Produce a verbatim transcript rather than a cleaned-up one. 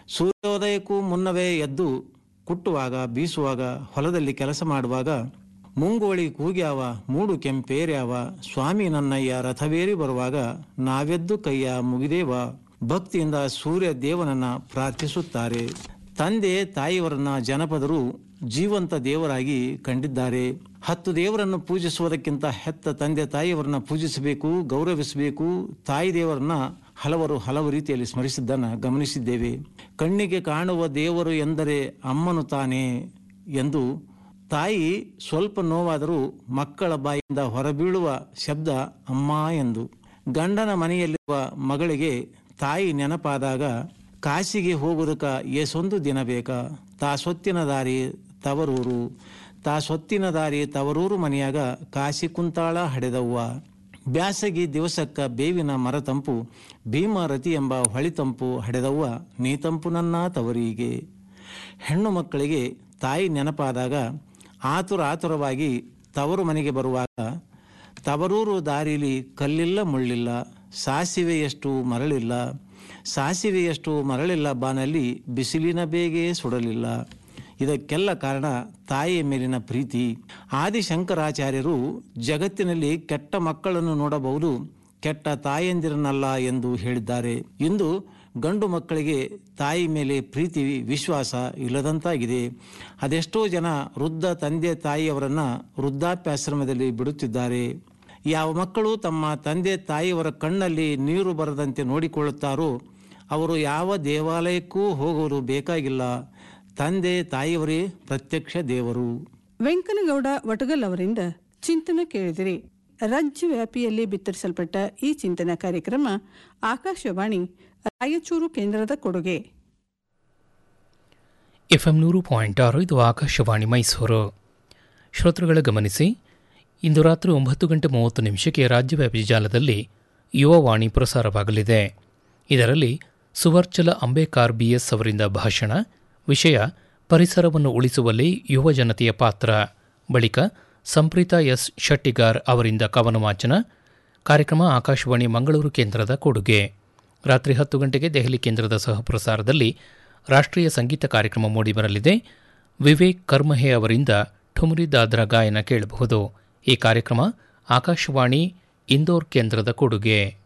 ಸೂರ್ಯೋದಯಕ್ಕೂ ಮುನ್ನವೇ ಎದ್ದು ಕುಟ್ಟುವಾಗ, ಬೀಸುವಾಗ, ಹೊಲದಲ್ಲಿ ಕೆಲಸ ಮಾಡುವಾಗ ಮುಂಗೋಳಿ ಕೂಗ್ಯಾವ, ಮೂಡು ಕೆಂಪೇರ್ಯಾವ, ಸ್ವಾಮಿ ನನ್ನಯ್ಯ ರಥವೇರಿ ಬರುವಾಗ ನಾವೆದ್ದು ಕೈಯ ಮುಗಿದೇವ ಭಕ್ತಿಯಿಂದ ಸೂರ್ಯ ದೇವನನ್ನ ಪ್ರಾರ್ಥಿಸುತ್ತಾರೆ. ತಂದೆ ತಾಯಿಯವರನ್ನ ಜನಪದರು ಜೀವಂತ ದೇವರಾಗಿ ಕಂಡಿದ್ದಾರೆ. ಹತ್ತು ದೇವರನ್ನು ಪೂಜಿಸುವುದಕ್ಕಿಂತ ಹೆತ್ತ ತಂದೆ ತಾಯಿಯವರನ್ನ ಪೂಜಿಸಬೇಕು, ಗೌರವಿಸಬೇಕು. ತಾಯಿ ದೇವರನ್ನ ಹಲವರು ಹಲವು ರೀತಿಯಲ್ಲಿ ಸ್ಮರಿಸಿದ್ದನ್ನು ಗಮನಿಸಿದ್ದೇವೆ. ಕಣ್ಣಿಗೆ ಕಾಣುವ ದೇವರು ಎಂದರೆ ಅಮ್ಮನು ತಾನೇ ಎಂದು ತಾಯಿ ಸ್ವಲ್ಪ ನೋವಾದರೂ ಮಕ್ಕಳ ಬಾಯಿಂದ ಹೊರಬೀಳುವ ಶಬ್ದ ಅಮ್ಮ ಎಂದು. ಗಂಡನ ಮನೆಯಲ್ಲಿರುವ ಮಗಳಿಗೆ ತಾಯಿ ನೆನಪಾದಾಗ ಕಾಶಿಗೆ ಹೋಗುವುದಕ್ಕೆ ಏಸೊಂದು ದಿನ ಬೇಕಾ, ತಾ ಸೊತ್ತಿನ ದಾರಿ ತವರೂರು, ತಾ ಸೊತ್ತಿನ ದಾರಿ ತವರೂರು ಮನೆಯಾಗ ಕಾಶಿ ಕುಂತಾಳ ಹಡೆದವ್ವ. ಬ್ಯಾಸಗಿ ದಿವಸಕ್ಕ ಬೇವಿನ ಮರ ತಂಪು, ಭೀಮರತಿ ಎಂಬ ಹೊಳಿತಂಪು ಹಡೆದವ್ವ ನೀ ತಂಪು ನನ್ನ ತವರಿಗೆ. ಹೆಣ್ಣು ಮಕ್ಕಳಿಗೆ ತಾಯಿ ನೆನಪಾದಾಗ ಆತುರ ಆತುರವಾಗಿ ತವರು ಮನೆಗೆ ಬರುವಾಗ ತವರೂರು ದಾರಿಲಿ ಕಲ್ಲಿಲ್ಲ ಮುಳ್ಳಿಲ್ಲ, ಸಾಸಿವೆಯಷ್ಟು ಮರಳಿಲ್ಲ, ಸಾಸಿವೆಯಷ್ಟು ಮರಳಿಲ್ಲ ಬಾನಲ್ಲಿ ಬಿಸಿಲಿನ ಬೇಗೆ ಸುಡಲಿಲ್ಲ. ಇದಕ್ಕೆಲ್ಲ ಕಾರಣ ತಾಯಿಯ ಮೇಲಿನ ಪ್ರೀತಿ. ಆದಿಶಂಕರಾಚಾರ್ಯರು ಜಗತ್ತಿನಲ್ಲಿ ಕೆಟ್ಟ ಮಕ್ಕಳನ್ನು ನೋಡಬಹುದು, ಕೆಟ್ಟ ತಾಯಂದಿರನ್ನಲ್ಲ ಎಂದು ಹೇಳಿದ್ದಾರೆ. ಇಂದು ಗಂಡು ಮಕ್ಕಳಿಗೆ ತಾಯಿ ಮೇಲೆ ಪ್ರೀತಿ ವಿಶ್ವಾಸ ಇಲ್ಲದಂತಾಗಿದೆ. ಅದೆಷ್ಟೋ ಜನ ವೃದ್ಧ ತಂದೆ ತಾಯಿಯವರನ್ನು ವೃದ್ಧಾಪ್ಯಾಶ್ರಮದಲ್ಲಿ ಬಿಡುತ್ತಿದ್ದಾರೆ. ಯಾವ ಮಕ್ಕಳು ತಮ್ಮ ತಂದೆ ತಾಯಿಯವರ ಕಣ್ಣಲ್ಲಿ ನೀರು ಬರದಂತೆ ನೋಡಿಕೊಳ್ಳುತ್ತಾರೋ ಅವರು ಯಾವ ದೇವಾಲಯಕ್ಕೂ ಹೋಗುವುದು ಬೇಕಾಗಿಲ್ಲ. ತಂದೆ ತಾಯಿಯವರೇ ಪ್ರತ್ಯಕ್ಷ ದೇವರು. ವೆಂಕನಗೌಡ ವಟಗಲ್ ಅವರಿಂದ ಚಿಂತನೆ ಕೇಳಿದಿರಿ. ರಾಜ್ಯ ವ್ಯಾಪಿಯಲ್ಲಿ ಬಿತ್ತರಿಸಲ್ಪಟ್ಟ ಈ ಚಿಂತನ ಕಾರ್ಯಕ್ರಮ ಆಕಾಶವಾಣಿ ರಾಯಚೂರು ಕೇಂದ್ರದ ಕೊಡುಗೆ. ಎಫ್ಎಂ ನೂರು ಪಾಯಿಂಟ್ ಆರು ಇದು ಆಕಾಶವಾಣಿ ಮೈಸೂರು. ಶ್ರೋತೃಗಳ ಗಮನಿಸಿ, ಇಂದು ರಾತ್ರಿ ಒಂಬತ್ತು ಗಂಟೆ ಮೂವತ್ತು ನಿಮಿಷಕ್ಕೆ ರಾಜ್ಯವ್ಯಾಪಿ ಜಾಲದಲ್ಲಿ ಯುವವಾಣಿ ಪ್ರಸಾರವಾಗಲಿದೆ. ಇದರಲ್ಲಿ ಸುವರ್ಚಲ ಅಂಬೇಕಾರ್ ಬಿಎಸ್ ಅವರಿಂದ ಭಾಷಣ. ವಿಷಯ ಪರಿಸರವನ್ನು ಉಳಿಸುವಲ್ಲಿ ಯುವ ಜನತೆಯ ಪಾತ್ರ. ಬಳಿಕ ಸಂಪ್ರೀತಾ ಎಸ್ ಶೆಟ್ಟಿಗಾರ್ ಅವರಿಂದ ಕವನ ವಾಚನ. ಕಾರ್ಯಕ್ರಮ ಆಕಾಶವಾಣಿ ಮಂಗಳೂರು ಕೇಂದ್ರದ ಕೊಡುಗೆ. ರಾತ್ರಿ ಹತ್ತು ಗಂಟೆಗೆ ದೆಹಲಿ ಕೇಂದ್ರದ ಸಹಪ್ರಸಾರದಲ್ಲಿ ರಾಷ್ಟ್ರೀಯ ಸಂಗೀತ ಕಾರ್ಯಕ್ರಮ ಮೂಡಿಬರಲಿದೆ. ವಿವೇಕ್ ಕರ್ಮಹೆ ಅವರಿಂದ ಠುಮ್ರಿ ದಾದ್ರಾ ಗಾಯನ ಕೇಳಬಹುದು. ಈ ಕಾರ್ಯಕ್ರಮ ಆಕಾಶವಾಣಿ ಇಂದೋರ್ ಕೇಂದ್ರದ ಕೊಡುಗೆ.